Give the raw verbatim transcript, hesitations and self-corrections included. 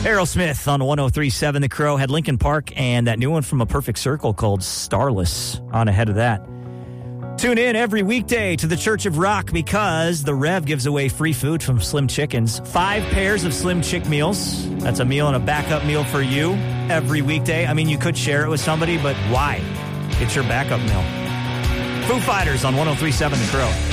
Aerosmith on one oh three point seven The Crow had Linkin Park and that new one from A Perfect Circle called Starless on ahead of that. Tune in every weekday to the Church of Rock because the Rev gives away free food from Slim Chickens. Five pairs of Slim Chick meals. That's a meal and a backup meal for you every weekday. I mean, you could share it with somebody, but why? It's your backup meal. Foo Fighters on one oh three point seven The Crow.